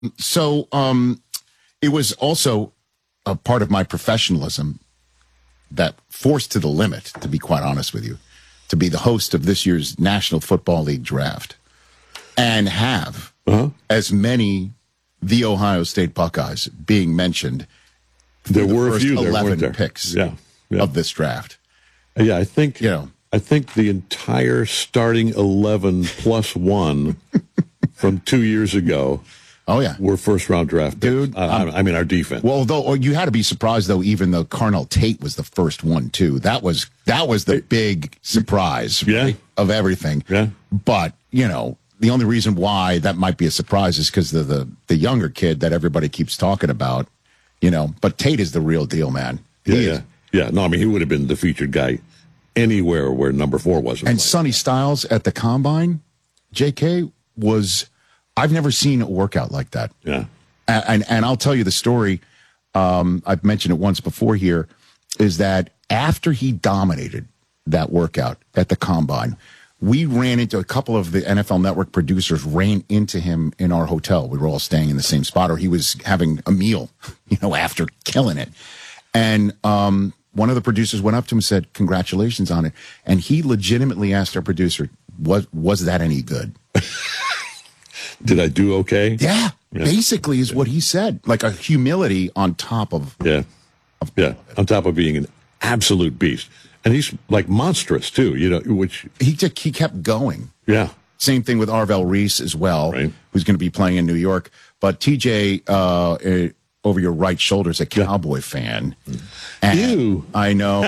So it was also a part of my professionalism that forced to the limit, to be quite honest with you, to be the host of this year's National Football League draft and have as many The Ohio State Buckeyes being mentioned. There were a few 11 picks of this draft. Yeah, I think the entire starting 11 plus one from 2 years ago. Oh, yeah. We're first-round draft picks. Dude. I mean, our defense. Well, though you had to be surprised, though, even though Carnell Tate was the first one, too. That was the big surprise of everything. Yeah. But, the only reason why that might be a surprise is because of the younger kid that everybody keeps talking about, But Tate is the real deal, man. Yeah. No, I mean, he would have been the featured guy anywhere where number 4 was. And Sonny Styles at the Combine, JK, I've never seen a workout like that. Yeah. And I'll tell you the story. I've mentioned it once before here, is that after he dominated that workout at the Combine, we ran into a couple of the NFL Network producers ran into him in our hotel. We were all staying in the same spot, or he was having a meal, after killing it. And one of the producers went up to him and said, "Congratulations on it." And he legitimately asked our producer, was that any good? Did I do okay? Yeah, basically is what he said. Like a humility on top of... on top of being an absolute beast. And he's like monstrous, too, which... He kept going. Yeah. Same thing with Arvell Reese as well, who's going to be playing in New York. But TJ, over your right shoulder, is a Cowboy fan. And Ew. I know.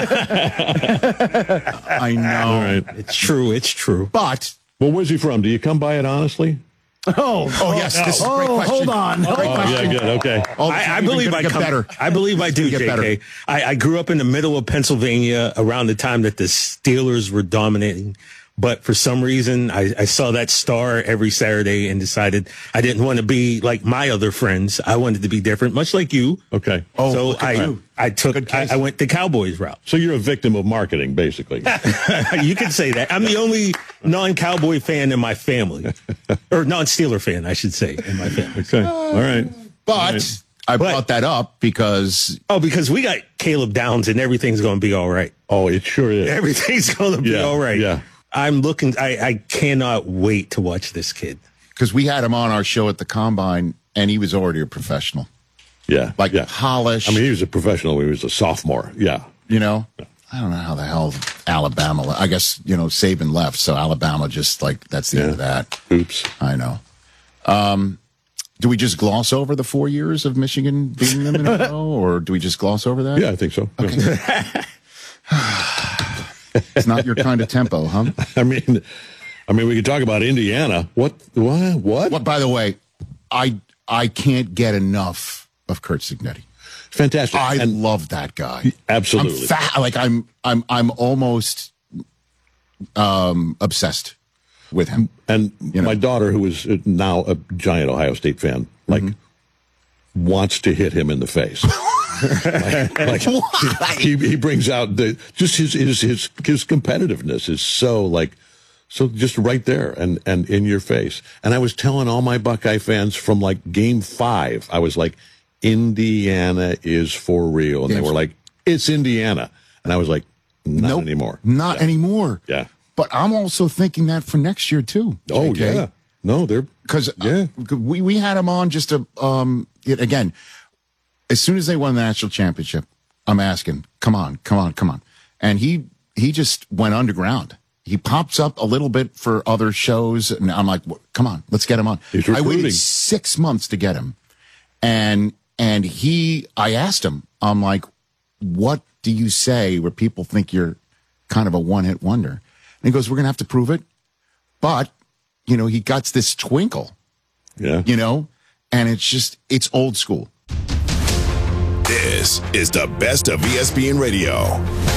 I know. All right. It's true. But... Well, where's he from? Do you come by it honestly? Oh, yes. This is a great question. Hold on. Great question. Yeah, good. Okay. I believe I come better. I believe I do, JK. I grew up in the middle of Pennsylvania around the time that the Steelers were dominating. But for some reason, I saw that star every Saturday and decided I didn't want to be like my other friends. I wanted to be different, much like you. Okay. So I went the Cowboys route. So you're a victim of marketing, basically. You could say that. I'm the only non-Cowboy fan in my family. Or non-Steeler fan, I should say, in my family. Okay. All right. But I brought that up because... because we got Caleb Downs and everything's going to be all right. Oh, it sure is. Everything's going to be all right. Yeah. I cannot wait to watch this kid. Because we had him on our show at the Combine, and he was already a professional. Yeah. Polished. I mean, he was a professional when he was a sophomore. Yeah. I don't know how the hell Alabama, I guess, Saban left, so Alabama just that's the end of that. Oops. I know. Do we just gloss over the 4 years of Michigan beating them in a row, or do we just gloss over that? Yeah, I think so. Okay. It's not your kind of tempo, huh? I mean, we could talk about Indiana. What? By the way, I can't get enough of Curt Cignetti. Fantastic. I love that guy. Absolutely. I'm almost obsessed with him. And my daughter, who is now a giant Ohio State fan, wants to hit him in the face. He brings out his competitiveness is so just right there and in your face. And I was telling all my Buckeye fans from game 5, I was like, Indiana is for real. And they were like, it's Indiana. And I was like, not anymore. Not anymore. Yeah. But I'm also thinking that for next year too. Oh, JK. yeah. No, they're because we had him on just to again. As soon as they won the national championship, I'm asking, come on. And he just went underground. He pops up a little bit for other shows, and I'm like, come on, let's get him on. I waited 6 months to get him. And I asked him, I'm like, what do you say where people think you're kind of a one-hit wonder? And he goes, we're going to have to prove it. But, he got this twinkle, and it's old school. This is the best of ESPN Radio.